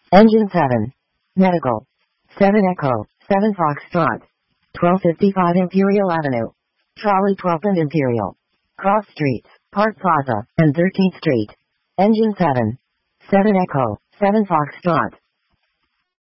Engine 7. Medical. 7 Echo, 7 Foxtrot. 1255 Imperial Avenue. Trolley 12th and Imperial. Cross Streets, Park Plaza, and 13th Street. Engine 7. 7 Echo, 7 Foxtrot.